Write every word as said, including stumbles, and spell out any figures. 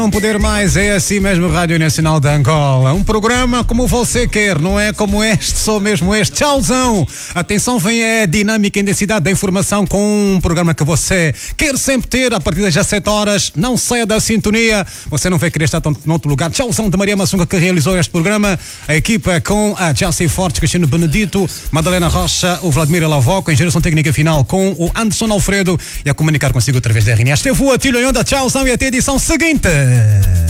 Não poder mais, é assim mesmo, Rádio Nacional de Angola. Um programa como você quer, não é como este, só mesmo este. Tchauzão! Atenção, vem a dinâmica e intensidade da informação com um programa que você quer sempre ter a partir das sete horas. Não saia da sintonia, você não vai querer estar em outro lugar. Tchauzão de Maria Massunga que realizou este programa. A equipa com a Jessie Fortes, Cristiano Benedito, Madalena Rocha, o Vladimir Lavoco, em geração técnica final com o Anderson Alfredo e a comunicar consigo através da R N A. Esteve o Atílio Onda, tchauzão e até a edição seguinte.